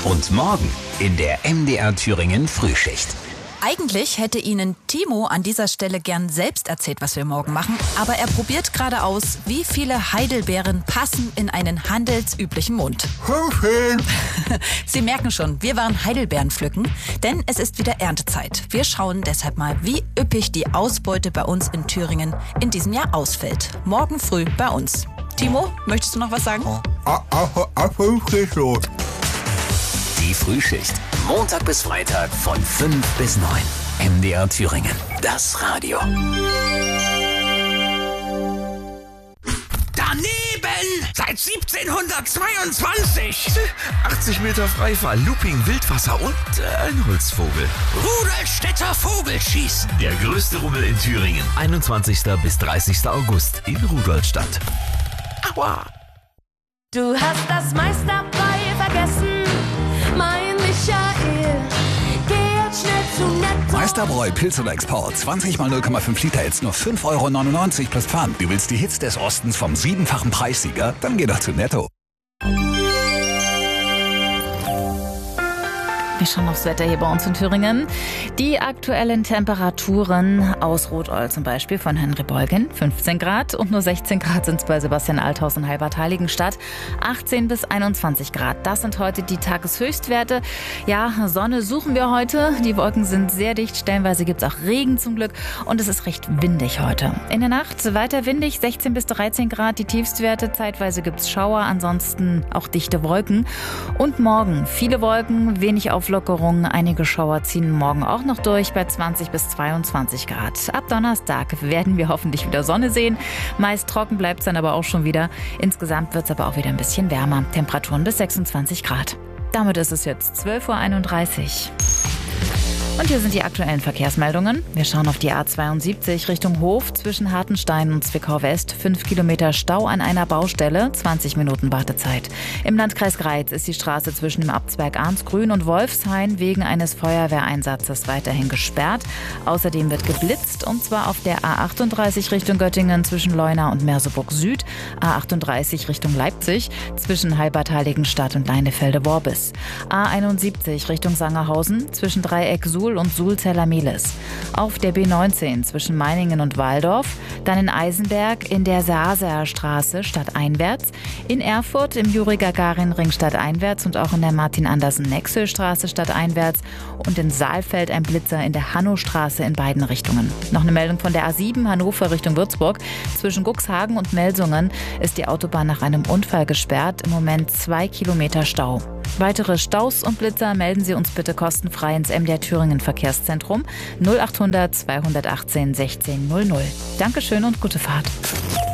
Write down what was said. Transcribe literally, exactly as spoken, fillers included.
Und morgen in der M D R Thüringen Frühschicht. Eigentlich hätte Ihnen Timo an dieser Stelle gern selbst erzählt, was wir morgen machen. Aber er probiert gerade aus, wie viele Heidelbeeren passen in einen handelsüblichen Mund. Sie merken schon, wir waren Heidelbeeren pflücken, denn es ist wieder Erntezeit. Wir schauen deshalb mal, wie üppig die Ausbeute bei uns in Thüringen in diesem Jahr ausfällt. Morgen früh bei uns. Timo, möchtest du noch was sagen? Die Frühschicht. Montag bis Freitag von fünf bis neun. M D R Thüringen. Das Radio. Daneben! Seit siebzehnhundertzweiundzwanzig! achtzig Meter Freifall, Looping, Wildwasser und äh, ein Holzvogel. Rudolstädter Vogelschießen! Der größte Rummel in Thüringen. einundzwanzigsten bis dreißigsten August in Rudolstadt. Aua! Du hast das meiste dabei vergessen, mein Michael. Geh jetzt schnell zu Netto. Meisterbräu Pilz oder Export. zwanzig mal null Komma fünf Liter, jetzt nur fünf Euro neunundneunzig plus Pfand. Du willst die Hits des Ostens vom siebenfachen Preissieger? Dann geh doch zu Netto. Wir schauen aufs Wetter hier bei uns in Thüringen. Die aktuellen Temperaturen aus Rotold zum Beispiel von Henry Bolgen, fünfzehn Grad, und nur sechzehn Grad sind es bei Sebastian Althaus und Halbert-Heiligenstadt, achtzehn bis einundzwanzig Grad. Das sind heute die Tageshöchstwerte. Ja, Sonne suchen wir heute. Die Wolken sind sehr dicht, stellenweise gibt es auch Regen zum Glück und es ist recht windig heute. In der Nacht weiter windig, sechzehn bis dreizehn Grad, die Tiefstwerte. Zeitweise gibt es Schauer, ansonsten auch dichte Wolken. Und morgen viele Wolken, wenig auf Auflockerungen. Einige Schauer ziehen morgen auch noch durch bei zwanzig bis zweiundzwanzig Grad. Ab Donnerstag werden wir hoffentlich wieder Sonne sehen. Meist trocken bleibt es dann aber auch schon wieder. Insgesamt wird es aber auch wieder ein bisschen wärmer. Temperaturen bis sechsundzwanzig Grad. Damit ist es jetzt zwölf Uhr einunddreißig. Und hier sind die aktuellen Verkehrsmeldungen. Wir schauen auf die A zweiundsiebzig Richtung Hof zwischen Hartenstein und Zwickau West. Fünf Kilometer Stau an einer Baustelle, zwanzig Minuten Wartezeit. Im Landkreis Greiz ist die Straße zwischen dem Abzweig Arnsgrün und Wolfshain wegen eines Feuerwehreinsatzes weiterhin gesperrt. Außerdem wird geblitzt, und zwar auf der A achtunddreißig Richtung Göttingen zwischen Leuna und Merseburg Süd, A achtunddreißig Richtung Leipzig zwischen Halbert-Heiligenstadt und Leinefelde-Worbis, A einundsiebzig Richtung Sangerhausen zwischen Dreieck Suhl und Suhl-Zellermelis. Auf der B neunzehn zwischen Meiningen und Waldorf, dann in Eisenberg in der Saaser-Straße stadteinwärts, in Erfurt im Juri-Gagarin-Ring stadteinwärts und auch in der Martin-Andersen-Nexö-Straße stadteinwärts und in Saalfeld ein Blitzer in der Hannostraße in beiden Richtungen. Noch eine Meldung von der A sieben Hannover Richtung Würzburg. Zwischen Guxhagen und Melsungen ist die Autobahn nach einem Unfall gesperrt. Im Moment zwei Kilometer Stau. Weitere Staus und Blitzer melden Sie uns bitte kostenfrei ins M D R Thüringen Verkehrszentrum null achthundert zweihundertachtzehn sechzehn null null. Dankeschön und gute Fahrt.